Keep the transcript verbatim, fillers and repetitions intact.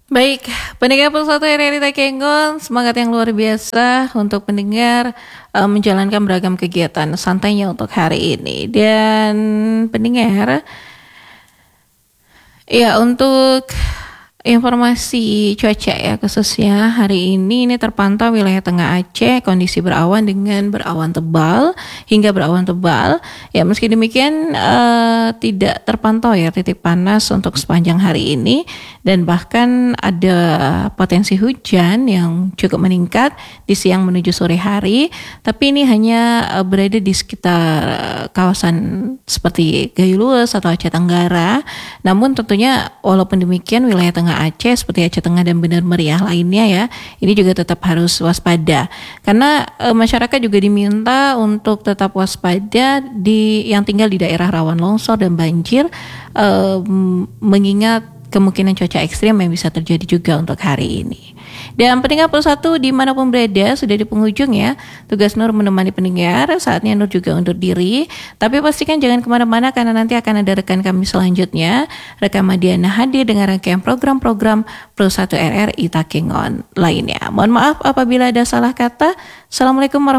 Baik, pendengar Pulsa satu R R I Takengon, semangat yang luar biasa untuk pendengar uh, menjalankan beragam kegiatan santainya untuk hari ini. Dan pendengar, ya untuk informasi cuaca ya khususnya hari ini ini terpantau wilayah Tengah Aceh kondisi berawan dengan berawan tebal hingga berawan tebal. Ya meski demikian uh, tidak terpantau ya titik panas untuk sepanjang hari ini dan bahkan ada potensi hujan yang cukup meningkat di siang menuju sore hari. Tapi ini hanya uh, berada di sekitar uh, kawasan seperti Gayo Lues atau Aceh Tenggara. Namun tentunya walaupun demikian wilayah Tengah Aceh seperti Aceh Tengah dan Benar Meriah lainnya ya, ini juga tetap harus waspada karena e, masyarakat juga diminta untuk tetap waspada di yang tinggal di daerah rawan longsor dan banjir e, mengingat kemungkinan cuaca ekstrim yang bisa terjadi juga untuk hari ini. Dan pendengar Pulsa satu dimanapun berada sudah di penghujung ya. Tugas Nur menemani pendengar. Saatnya Nur juga undur diri. Tapi pastikan jangan kemana-mana karena nanti akan ada rekan kami selanjutnya. Rekan Madiana hadir dengan rangkaian program-program Pulsa satu R R I Takengon lainnya. Mohon maaf apabila ada salah kata. Assalamualaikum warahmatullahi wabarakatuh.